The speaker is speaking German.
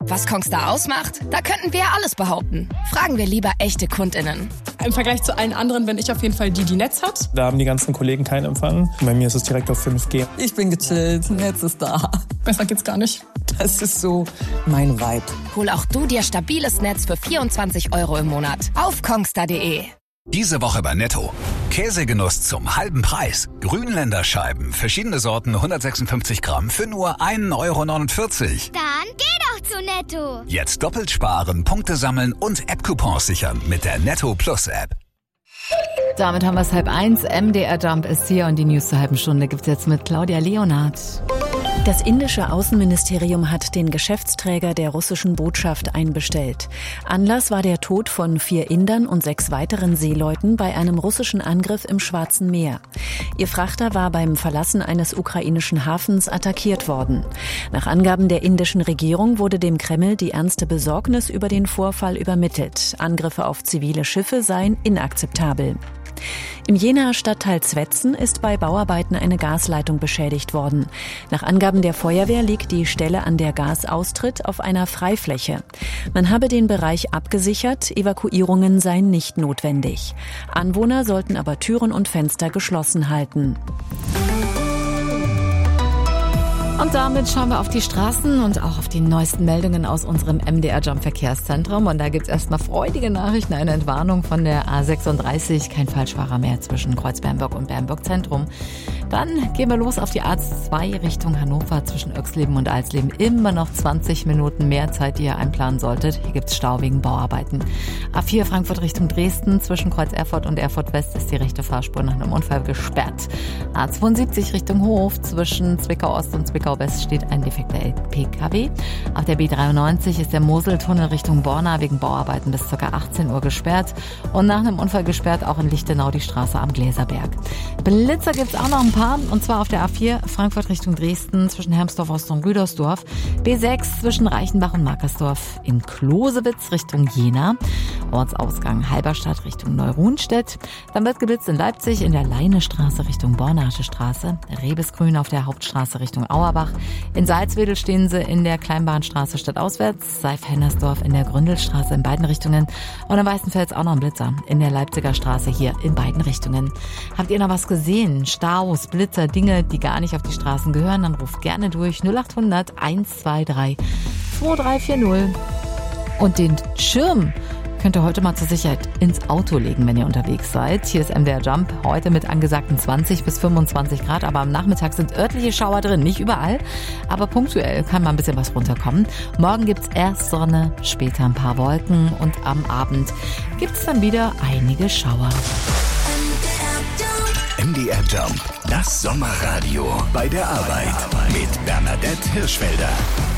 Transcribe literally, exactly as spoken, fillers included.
Was Kongstar ausmacht? Da könnten wir alles behaupten. Fragen wir lieber echte KundInnen. Im Vergleich zu allen anderen bin ich auf jeden Fall die, die Netz hat. Da haben die ganzen Kollegen keinen Empfang. Bei mir ist es direkt auf fünf G. Ich bin gechillt, Netz ist da. Besser geht's gar nicht. Das ist so mein Vibe. Hol auch du dir stabiles Netz für vierundzwanzig Euro im Monat auf kongstar punkt de. Diese Woche bei Netto. Käsegenuss zum halben Preis. Grünländer Scheiben, verschiedene Sorten, hundertsechsundfünfzig Gramm für nur ein Euro neunundvierzig. Dann geh doch zu Netto. Jetzt doppelt sparen, Punkte sammeln und App-Coupons sichern mit der Netto Plus App. Damit haben wir es halb eins. M D R Jump ist hier und die News zur halben Stunde gibt's jetzt mit Claudia Leonhardt. Das indische Außenministerium hat den Geschäftsträger der russischen Botschaft einbestellt. Anlass war der Tod von vier Indern und sechs weiteren Seeleuten bei einem russischen Angriff im Schwarzen Meer. Ihr Frachter war beim Verlassen eines ukrainischen Hafens attackiert worden. Nach Angaben der indischen Regierung wurde dem Kreml die ernste Besorgnis über den Vorfall übermittelt. Angriffe auf zivile Schiffe seien inakzeptabel. Im Jenaer Stadtteil Zwetzen ist bei Bauarbeiten eine Gasleitung beschädigt worden. Nach Angaben der Feuerwehr liegt die Stelle, an der Gas austritt, auf einer Freifläche. Man habe den Bereich abgesichert, Evakuierungen seien nicht notwendig. Anwohner sollten aber Türen und Fenster geschlossen halten. Und damit schauen wir auf die Straßen und auch auf die neuesten Meldungen aus unserem M D R Jump Verkehrszentrum. Und da gibt's erstmal freudige Nachrichten, eine Entwarnung von der A sechsunddreißig, kein Falschfahrer mehr zwischen Kreuz-Bernburg und Bernburg Zentrum. Dann gehen wir los auf die A zwei Richtung Hannover zwischen Oexleben und Alsleben. Immer noch zwanzig Minuten mehr Zeit, die ihr einplanen solltet. Hier gibt's Stau wegen Bauarbeiten. A vier Frankfurt Richtung Dresden zwischen Kreuz Erfurt und Erfurt West ist die rechte Fahrspur nach einem Unfall gesperrt. A zweiundsiebzig Richtung Hof zwischen Zwickau Ost und Zwickau West steht ein defekter L P K W. Auf der B dreiundneunzig ist der Moseltunnel Richtung Borna wegen Bauarbeiten bis ca. achtzehn Uhr gesperrt. Und nach einem Unfall gesperrt auch in Lichtenau die Straße am Gläserberg. Blitzer gibt's auch noch ein paar. Und zwar auf der A vier Frankfurt Richtung Dresden zwischen Hermsdorf Ost und Rüdersdorf. B sechs zwischen Reichenbach und Markersdorf in Klosewitz Richtung Jena. Ortsausgang Halberstadt Richtung Neuruhnstedt. Dann wird geblitzt in Leipzig in der Leinestraße Richtung Bornasche Straße. Rebesgrün auf der Hauptstraße Richtung Auerbach. In Salzwedel stehen sie in der Kleinbahnstraße stadtauswärts. Seif-Hennersdorf in der Gründelstraße in beiden Richtungen. Und in Weißenfels auch noch ein Blitzer in der Leipziger Straße hier in beiden Richtungen. Habt ihr noch was gesehen? Staus, Blitzer, Dinge, die gar nicht auf die Straßen gehören? Dann ruft gerne durch null acht hundert eins zwei drei zwei drei vier null. Und den Schirm könnt ihr heute mal zur Sicherheit ins Auto legen, wenn ihr unterwegs seid. Hier ist M D R Jump, heute mit angesagten zwanzig bis fünfundzwanzig Grad, aber am Nachmittag sind örtliche Schauer drin, nicht überall, aber punktuell kann mal ein bisschen was runterkommen. Morgen gibt's erst Sonne, später ein paar Wolken und am Abend gibt's dann wieder einige Schauer. M D R Jump, das Sommerradio bei der Arbeit mit Bernadette Hirschfelder.